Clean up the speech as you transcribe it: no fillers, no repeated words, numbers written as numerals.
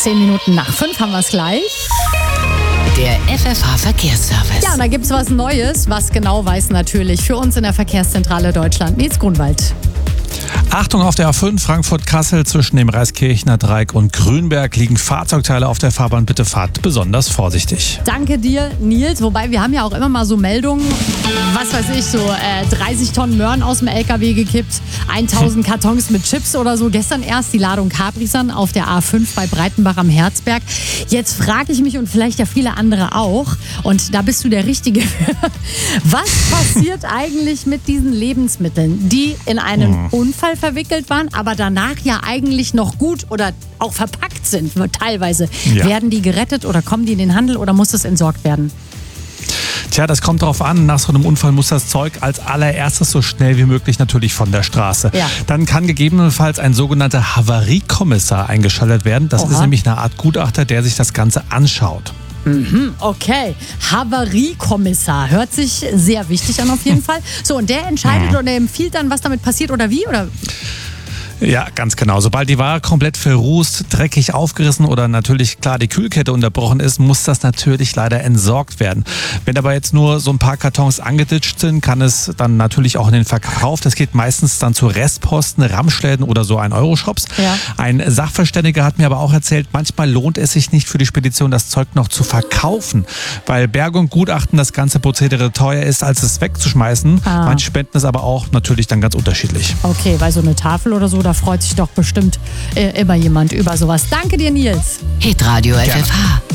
10 Minuten nach 5 haben wir es gleich. Der FFH-Verkehrsservice. Ja, und da gibt es was Neues. Was genau weiß natürlich für uns in der Verkehrszentrale Deutschland Nils Grunwald. Achtung, auf der A5 Frankfurt-Kassel zwischen dem Reiskirchner Dreieck und Grünberg liegen Fahrzeugteile auf der Fahrbahn. Bitte fahrt besonders vorsichtig. Danke dir, Nils. Wobei, wir haben ja auch immer mal so Meldungen, was weiß ich, 30 Tonnen Möhren aus dem LKW gekippt, 1000 Kartons mit Chips oder so. Gestern erst die Ladung Capri-Sun auf der A5 bei Breitenbach am Herzberg. Jetzt frage ich mich und vielleicht ja viele andere auch, und da bist du der Richtige für. Was passiert eigentlich mit diesen Lebensmitteln, die in einen Unfall verwickelt waren, aber danach ja eigentlich noch gut oder auch verpackt sind, teilweise? Ja. Werden die gerettet oder kommen die in den Handel oder muss es entsorgt werden? Tja, das kommt drauf an. Nach so einem Unfall muss das Zeug als allererstes so schnell wie möglich natürlich von der Straße. Ja. Dann kann gegebenenfalls ein sogenannter Havariekommissar eingeschaltet werden. Das ist nämlich eine Art Gutachter, der sich das Ganze anschaut. Okay, Havariekommissar. Hört sich sehr wichtig an auf jeden Fall. So, und der entscheidet oder empfiehlt dann, was damit passiert oder wie? Oder? Ja, ganz genau. Sobald die Ware komplett verrußt, dreckig aufgerissen oder natürlich klar die Kühlkette unterbrochen ist, muss das natürlich leider entsorgt werden. Wenn aber jetzt nur so ein paar Kartons angeditscht sind, kann es dann natürlich auch in den Verkauf. Das geht meistens dann zu Restposten, Ramschläden oder so 1-Euro-Shops. Ja. Ein Sachverständiger hat mir aber auch erzählt, manchmal lohnt es sich nicht für die Spedition, das Zeug noch zu verkaufen, weil Bergung, Gutachten, das ganze Prozedere teuer ist, als es wegzuschmeißen. Manche spenden es aber auch natürlich dann ganz unterschiedlich. Okay, weil so eine Tafel oder so, da freut sich doch bestimmt immer jemand über sowas. Danke dir, Nils. Hitradio FFH.